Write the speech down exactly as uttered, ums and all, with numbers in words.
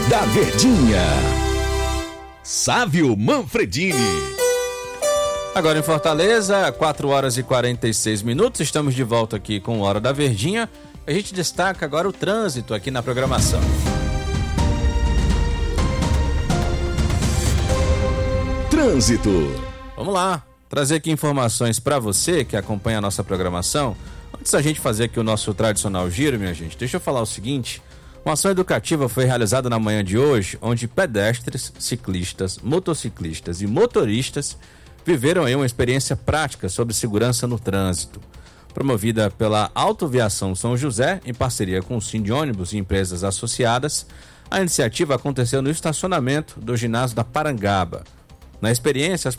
da Verdinha. Sávio Manfredini. Agora em Fortaleza, quatro horas e quarenta e seis minutos, estamos de volta aqui com Hora da Verdinha. A gente destaca agora o trânsito aqui na programação. Trânsito. Vamos lá, trazer aqui informações para você que acompanha a nossa programação. Antes da gente fazer aqui o nosso tradicional giro, minha gente, deixa eu falar o seguinte. Uma ação educativa foi realizada na manhã de hoje, onde pedestres, ciclistas, motociclistas e motoristas viveram aí uma experiência prática sobre segurança no trânsito. Promovida pela Autoviação São José, em parceria com o Sindônibus e empresas associadas, a iniciativa aconteceu no estacionamento do ginásio da Parangaba. Na experiência, as